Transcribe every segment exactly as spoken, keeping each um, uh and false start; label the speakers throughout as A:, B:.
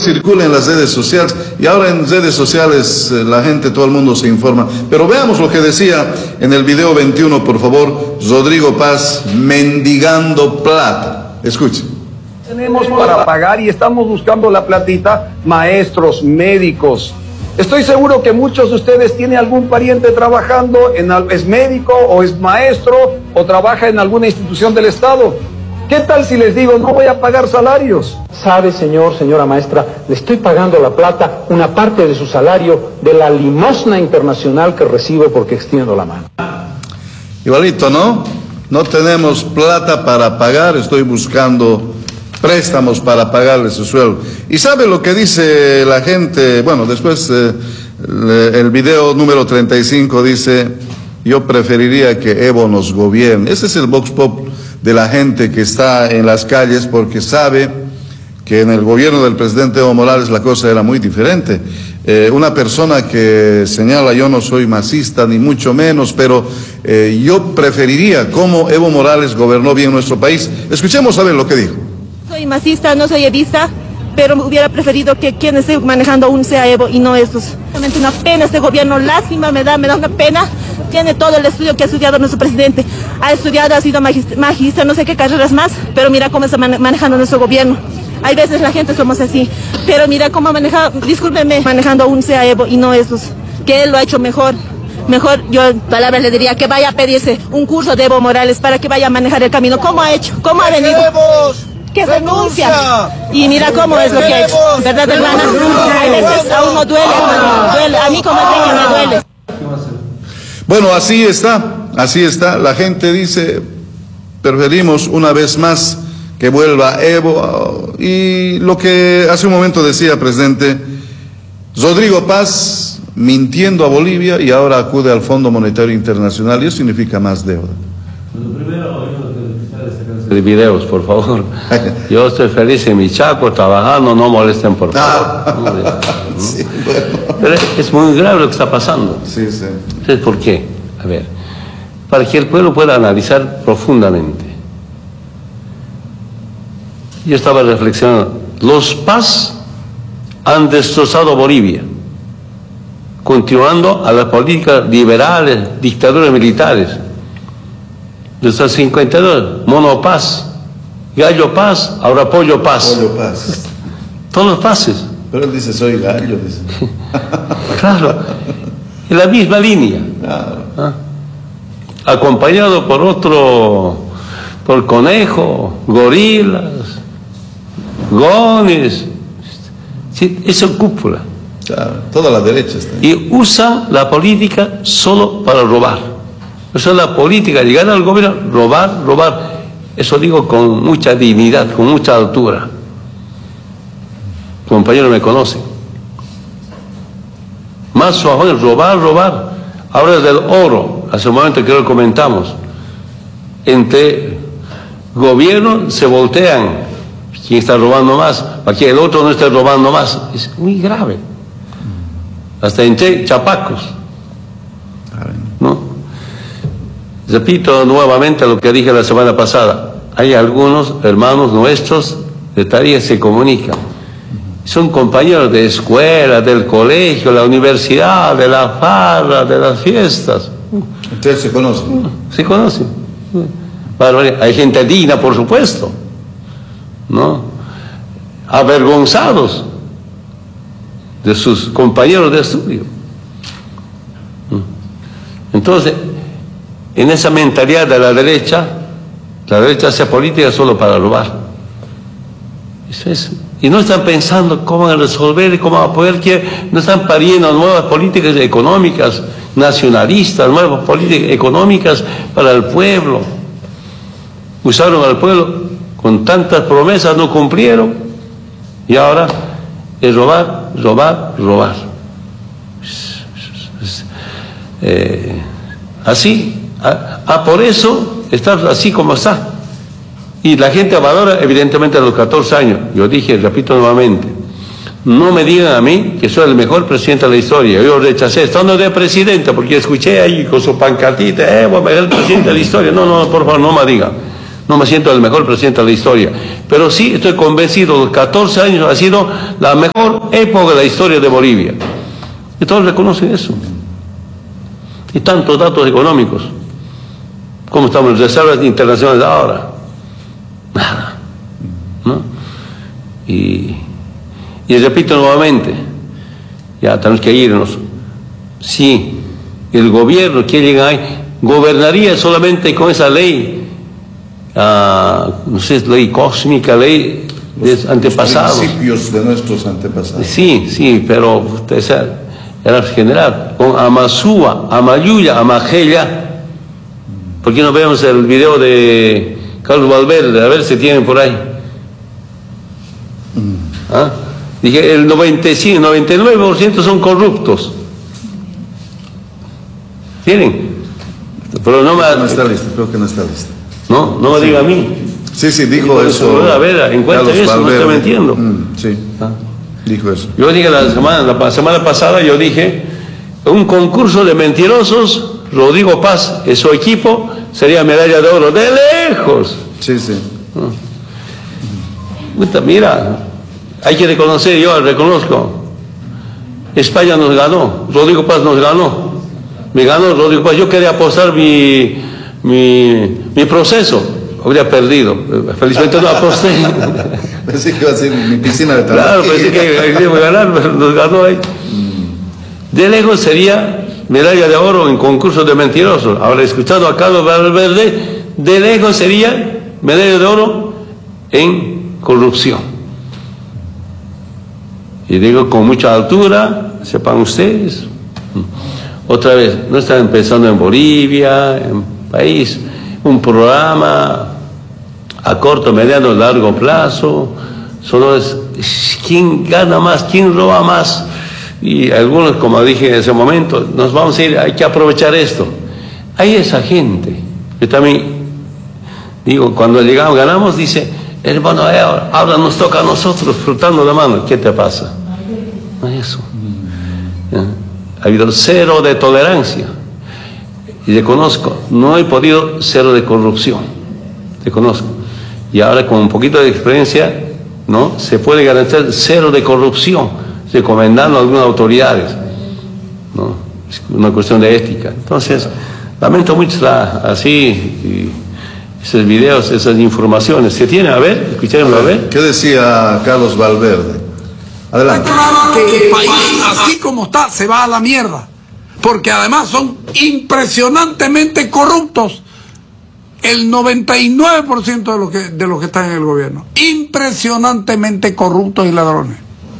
A: circula en las redes sociales, y ahora en redes sociales eh, la gente, todo el mundo se informa. Pero veamos lo que decía en el video veintiuno, por favor, Rodrigo Paz, mendigando plata. Escuchen.
B: Tenemos para pagar y estamos buscando la platita, maestros, médicos. Estoy seguro que muchos de ustedes tienen algún pariente trabajando, en, es médico o es maestro o trabaja en alguna institución del Estado. ¿Qué tal si les digo, no voy a pagar salarios?
C: Sabe, señor, señora maestra, le estoy pagando la plata, una parte de su salario, de la limosna internacional que recibo porque extiendo la mano.
A: Igualito, ¿no? No tenemos plata para pagar, estoy buscando préstamos para pagarle su sueldo. ¿Y sabe lo que dice la gente? Bueno, después eh, el video número treinta y cinco dice, yo preferiría que Evo nos gobierne. Ese es el vox pop de la gente que está en las calles, porque sabe que en el gobierno del presidente Evo Morales la cosa era muy diferente. Eh, una persona que señala, yo no soy masista ni mucho menos, pero eh, yo preferiría cómo Evo Morales gobernó bien nuestro país. Escuchemos a ver lo que dijo.
D: Soy masista, no soy evista, pero hubiera preferido que quien esté manejando aún sea Evo y no estos. Realmente una pena este gobierno, lástima me da, me da una pena. Tiene todo el estudio que ha estudiado nuestro presidente. Ha estudiado, ha sido magista, magista, no sé qué carreras más, pero mira cómo está manejando nuestro gobierno. Hay veces la gente somos así, pero mira cómo ha manejado, discúlpeme, manejando aún sea Evo y no estos, que él lo ha hecho mejor. Mejor yo en palabras le diría que vaya a pedirse un curso de Evo Morales para que vaya a manejar el camino. ¿Cómo ha hecho? ¿Cómo ha venido? Que se denuncia. Y mira cómo es lo que ha hecho. ¿Verdad, hermana? A veces a uno duele, hermano. Duele. A mí como pequeña me duele.
A: Bueno, así está, así está. La gente dice, preferimos una vez más que vuelva Evo. Y lo que hace un momento decía, presidente, Rodrigo Paz mintiendo a Bolivia y ahora acude al Fondo Monetario Internacional, y eso significa más deuda.
E: De videos, por favor. Yo estoy feliz en mi Chaco, trabajando, no molesten, por favor. No, no.
A: Sí, bueno.
E: Pero es muy grave lo que está pasando.
A: Sí, sí.
E: Entonces, ¿por qué? A ver, para que el pueblo pueda analizar profundamente. Yo estaba reflexionando. Los Paz han destrozado Bolivia, continuando a las políticas liberales, dictaduras militares. Desde cincuenta y dos, Mono Paz, Gallo Paz, ahora Pollo Paz.
A: Pollo Paz.
E: Todos los pases.
A: Pero él dice, soy gallo, dice.
E: Claro, en la misma línea.
A: Claro.
E: ¿Ah? Acompañado por otro, por Conejo, Gorilas, Gómez, sí, eso cúpula.
A: Claro, toda la derecha está ahí.
E: Y usa la política solo para robar. Esa es la política, llegar al gobierno, robar, robar. Eso digo con mucha dignidad, con mucha altura. Compañeros me conocen. Más suave, robar, robar. Ahora es del oro. Hace un momento que lo comentamos. Entre gobiernos se voltean. ¿Quién está robando más? Para que el otro no esté robando más. Es muy grave. Hasta entre chapacos. ¿No? Repito nuevamente lo que dije la semana pasada. Hay algunos hermanos nuestros de Tarija se comunican. Son compañeros de escuela, del colegio, de la universidad, de la farra, de las fiestas.
A: ¿Ustedes se conocen?
E: Se conocen. Hay gente digna, por supuesto, ¿no? Avergonzados de sus compañeros de estudio. Entonces, en esa mentalidad de la derecha, la derecha hace política solo para robar. Eso es. Y no están pensando cómo van a resolver y cómo van a poder, que no están pariendo nuevas políticas económicas nacionalistas, nuevas políticas económicas para el pueblo. Usaron al pueblo con tantas promesas, no cumplieron, y ahora es robar, robar, robar. Eh, así. Ah, ah, por eso está así como está. Y la gente valora evidentemente a los catorce años. Yo dije, repito nuevamente, no me digan a mí que soy el mejor presidente de la historia. Yo rechacé estando de presidente porque escuché ahí con su pancartita, eh, voy a ser el presidente de la historia. No, no, por favor, no me digan. No me siento el mejor presidente de la historia, pero sí estoy convencido, los catorce años ha sido la mejor época de la historia de Bolivia. Y todos reconocen eso. Y tantos datos económicos. ¿Cómo estamos en reservas internacionales ahora? Nada. ¿No? Y, y repito nuevamente, ya tenemos que irnos. Si el gobierno quiere llegar ahí, gobernaría solamente con esa ley, uh, no sé, ley cósmica, ley de antepasados.
A: Los principios de nuestros antepasados.
E: Sí, sí, pero esa era general. Con Amazúa, Amayuya, Amajella. ¿Por qué no vemos el video de Carlos Valverde? A ver si tienen por ahí. ¿Ah? Dije, el noventa y cinco, noventa y nueve por ciento son corruptos. ¿Tienen? Pero no me...
A: No está listo, creo que no está listo.
E: No, no me
A: Sí.
E: diga a mí.
A: Sí, sí, dijo eso.
E: A ver, encuentra
A: Carlos
E: eso, no
A: Valverde.
E: estoy mintiendo.
A: Mm, sí,
E: Ah.
A: dijo eso.
E: Yo dije la semana, la semana pasada, yo dije, un concurso de mentirosos, Rodrigo Paz y su equipo sería medalla de oro, de lejos.
A: Sí, sí.
E: Puta, mira, hay que reconocer, yo reconozco, España nos ganó, Rodrigo Paz nos ganó, me ganó Rodrigo Paz, yo quería apostar mi, mi, mi proceso, habría perdido, felizmente no aposté.
A: Pensé que iba a ser mi piscina de trabajo.
E: Claro, pensé que iba a ganar, pero nos ganó ahí. De lejos sería medalla de oro en concurso de mentirosos. Ahora, escuchando a Carlos Valverde, de lejos sería medalla de oro en corrupción. Y digo con mucha altura, sepan ustedes. Otra vez, no están empezando en Bolivia, en país, un programa a corto, mediano, largo plazo. Solo es quién gana más, quién roba más. Y algunos, como dije en ese momento, nos vamos a ir, hay que aprovechar esto. Hay esa gente. Yo también digo, cuando llegamos, ganamos, dice, hermano, ahora nos toca a nosotros frotando la mano. ¿Qué te pasa? No es eso. ¿Ya? Ha habido cero de tolerancia. Y reconozco, no he podido cero de corrupción. Reconozco. Y ahora con un poquito de experiencia, ¿no? Se puede garantizar cero de corrupción, recomendando a algunas autoridades, ¿no? Es una cuestión de ética. Entonces, lamento mucho la, así, y esos videos, esas informaciones. ¿Se tienen? A ver, escuchémoslo a ver.
A: ¿Qué decía Carlos Valverde? Adelante.
F: Que el país, así como está, se va a la mierda. Porque además son impresionantemente corruptos. El noventa y nueve por ciento de los que, de los que están en el gobierno. Impresionantemente corruptos y ladrones.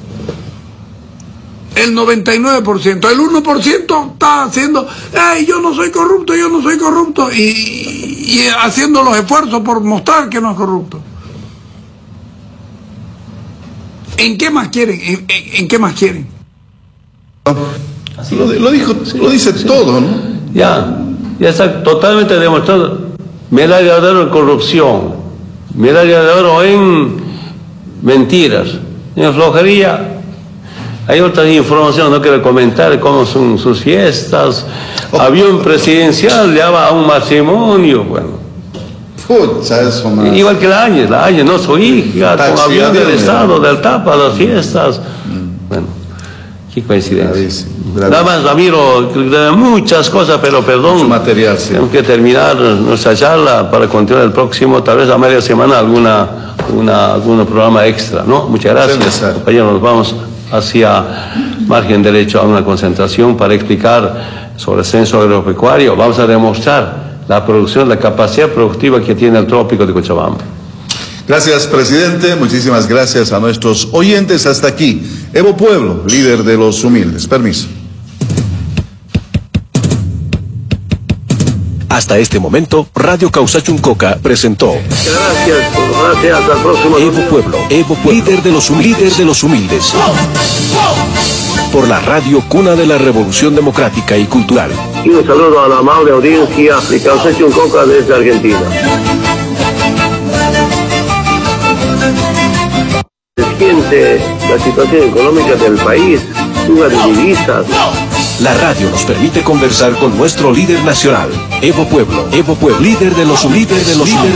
F: El noventa y nueve por ciento. El uno por ciento está haciendo, hey, yo no soy corrupto, yo no soy corrupto. Y, y haciendo los esfuerzos por mostrar que no es corrupto. ¿En qué más quieren? ¿En, en, en qué más quieren?
A: Lo, lo dijo,
E: Sí,
A: lo dice
E: sí.
A: todo, ¿no?
E: Ya, ya está totalmente demostrado. Medalla de oro en corrupción, medalla de oro en mentiras, en flojería. Hay otras informaciones, no quiero comentar cómo son sus fiestas.
A: Oh.
E: Avión presidencial lleva a un matrimonio, bueno.
A: Pucha, eso más.
E: Igual que la Áñez, la Áñez, no, su hija, con
A: Taxi,
E: avión del
A: avión,
E: Estado, del Tapa, las fiestas. Bueno, qué coincidencia.
A: Bravísimo,
E: Nada
A: bravísimo.
E: más, Ramiro, de muchas cosas, pero perdón.
A: Mucho material, sí.
E: Tenemos que terminar nuestra charla para continuar el próximo, tal vez a media semana, alguna, una, algún programa extra, ¿no? Muchas gracias,
A: necesario.
E: compañeros. Nos vamos hacia margen derecho a una concentración para explicar sobre el censo agropecuario. Vamos a demostrar la producción, la capacidad productiva que tiene el trópico de Cochabamba.
A: Gracias, presidente. Muchísimas gracias a nuestros oyentes. Hasta aquí, Evo Pueblo, líder de los humildes. Permiso.
G: Hasta este momento, Radio Causachuncoca presentó
E: Gracias, gracias. Hasta el próximo.
G: Evo Pueblo, Evo Pueblo, líder de los humildes, líder de los humildes. Por la radio cuna de la revolución democrática y cultural.
E: Y un saludo a la amable audiencia de Causachuncoca desde Argentina. Se siente la situación económica del país, fuga de divisas.
G: La radio nos permite conversar con nuestro líder nacional, Evo Pueblo, Evo Pueblo, líder de los líder de los líder